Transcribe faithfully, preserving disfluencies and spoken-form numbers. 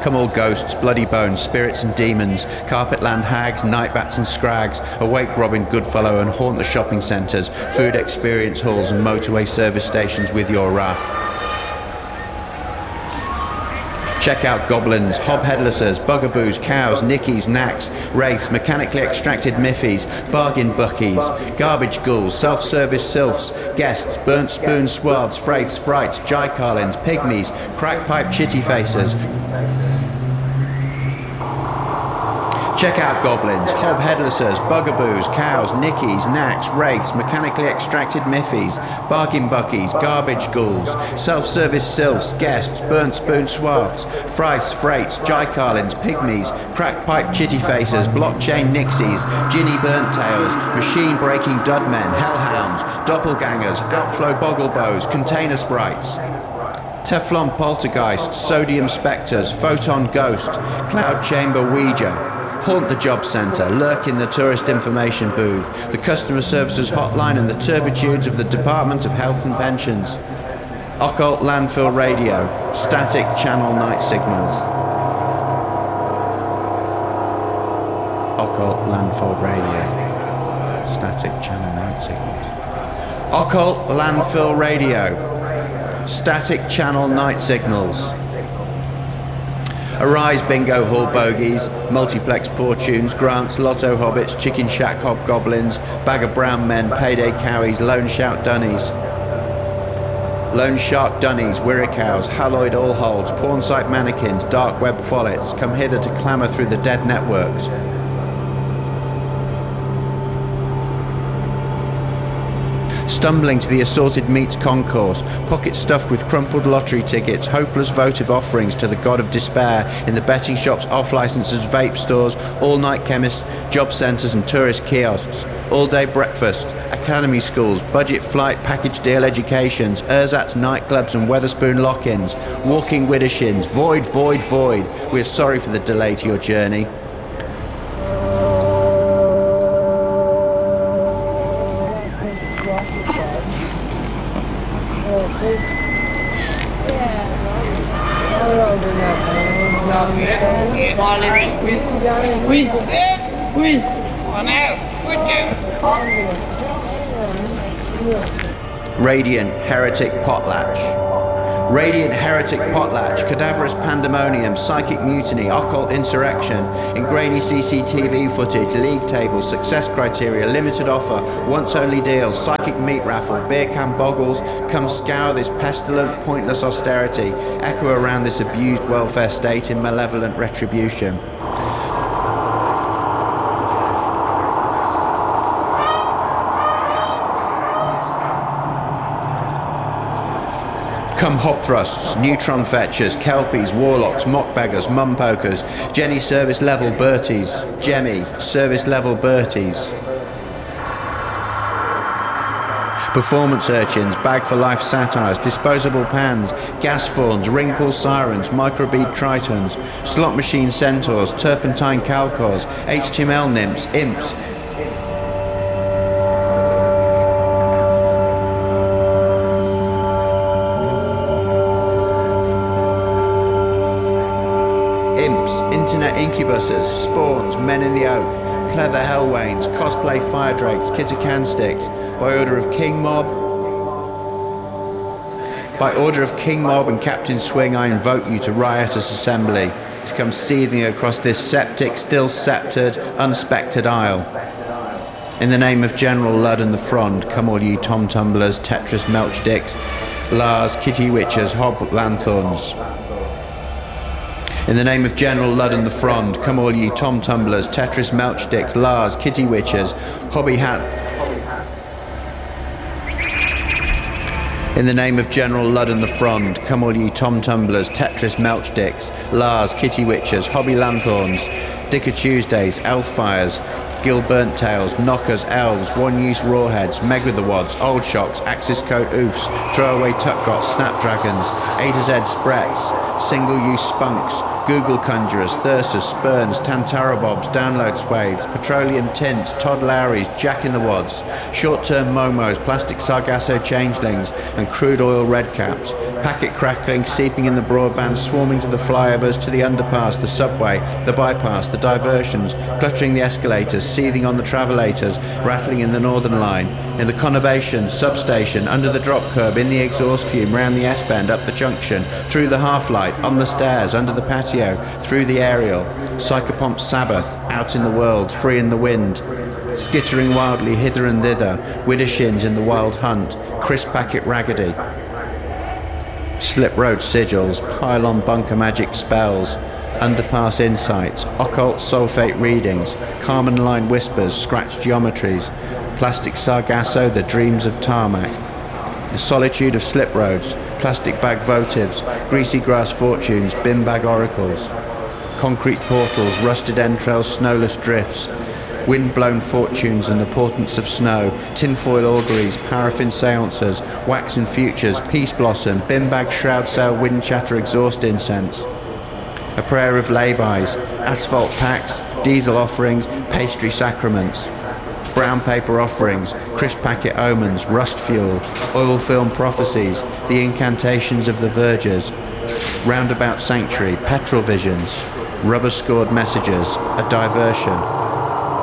Come all ghosts, bloody bones, spirits and demons, carpetland hags, nightbats and scrags, awake Robin Goodfellow and haunt the shopping centres, food experience halls and motorway service stations with your wrath. Check out goblins, hobheadlessers, bugaboos, cows, nickies, knacks, wraiths, mechanically extracted miffies, bargain buckies, garbage ghouls, self-service sylphs, guests, burnt spoon swaths, fraiths, frights, jaikarlins, pygmies, crackpipe chitty faces. Check out goblins, hobheadlessers, bugaboos, cows, nickies, knacks, wraiths, mechanically extracted miffies, bargain buckies, garbage ghouls, self-service sylphs, guests, burnt spoon swaths, friths, freights, jaikarlins, pygmies, crackpipe chitty faces, blockchain nixies, ginny burnt tails, machine-breaking dudmen, hellhounds, doppelgangers, outflow bogglebows, container sprites. Teflon poltergeists, sodium spectres, photon ghost, cloud chamber ouija. Haunt the job centre, lurk in the tourist information booth, the customer services hotline and the turpitudes of the Department of Health and Pensions. Occult landfill radio, static channel night signals. Occult landfill radio, static channel night signals. Occult landfill radio, static channel night signals. Arise bingo hall bogies, multiplex portunes, grants, lotto hobbits, chicken shack hobgoblins, bag of brown men, payday cowies, loan shout dunnies. Lone shark dunnies, wirricows, halloid allholds, porn site mannequins, dark web follets, come hither to clamour through the dead networks. Stumbling to the assorted meats concourse, pockets stuffed with crumpled lottery tickets, hopeless votive offerings to the god of despair in the betting shops, off-licenses, vape stores, all-night chemists, job centres and tourist kiosks, all-day breakfast, academy schools, budget flight package deal educations, ersatz nightclubs and Weatherspoon lock-ins, walking widdershins, void, void, void. We're sorry for the delay to your journey. Radiant Heretic Potlatch. Radiant Heretic Potlatch, cadaverous pandemonium, psychic mutiny, occult insurrection, in grainy C C T V footage, league tables, success criteria, limited offer, once only deals, psychic meat raffle, beer can boggles, come scour this pestilent, pointless austerity, echo around this abused welfare state in malevolent retribution. Come hop thrusts, neutron fetchers, kelpies, warlocks, mock beggars, mum pokers, Jenny service level Berties, Jemmy service level Berties. Performance urchins, bag for life satires, disposable pans, gas fawns, ring pull sirens, microbead tritons, slot machine centaurs, turpentine calcors, H T M L nymphs, imps. Internet incubuses, spawns, men in the oak, pleather hellwains, cosplay fire drakes, Kitakan sticks, by order of King Mob. By order of King Mob and Captain Swing, I invoke you to riotous assembly, to come seething across this septic, still sceptred, unspected isle. In the name of General Ludd and the Frond, come all ye Tom Tumblers, Tetris Melchdicks, Lars, Kitty Witchers, Hob Lanthorns. In the name of General Ludd and the Frond, come all ye Tom Tumblers, Tetris Melchdicks, Lars, Kitty Witchers, Hobby Hat. In the name of General Ludd and the Frond, come all ye Tom Tumblers, Tetris Melchdicks, Lars, Kitty Witchers, Hobby Lanthorns, Dicker Tuesdays, Elf Fires, Gil Burnt Tails, Knockers, Elves, One-Use Rawheads, Megwitherwads, Old Shocks, Axis Coat Oofs, Throwaway Tuckgots, Snapdragons, A to Z Sprets, Single-Use Spunks, Google Conjurers, Thyrsus, Spurns, Tantarabobs, Download Swathes, Petroleum Tints, Todd Lowrys, Jack in the Wads, Short-Term Momos, Plastic Sargasso Changelings, and Crude Oil Redcaps, Packet crackling, seeping in the broadband, swarming to the flyovers, to the underpass, the subway, the bypass, the diversions, cluttering the escalators, seething on the travelators, rattling in the Northern Line, in the conurbation, substation, under the drop curb, in the exhaust fume, round the S-bend, up the junction, through the half-light, on the stairs, under the patio, through the aerial, Psychopomp Sabbath, out in the world, free in the wind, skittering wildly hither and thither, widdershins in the wild hunt, crisp packet raggedy, slip road sigils, pylon bunker magic spells, underpass insights, occult sulfate readings, Carmen line whispers, scratched geometries, plastic sargasso, the dreams of tarmac, the solitude of slip roads, plastic bag votives, greasy grass fortunes, bin bag oracles, concrete portals, rusted entrails, snowless drifts, wind-blown fortunes and the portents of snow, tinfoil auguries, paraffin seances, waxen futures, peace blossom, bin-bag shroud sail, wind chatter, exhaust incense. A prayer of lay-bys, asphalt packs, diesel offerings, pastry sacraments. Brown paper offerings, crisp packet omens, rust fuel, oil film prophecies, the incantations of the vergers. Roundabout sanctuary, petrol visions, rubber-scored messages, a diversion.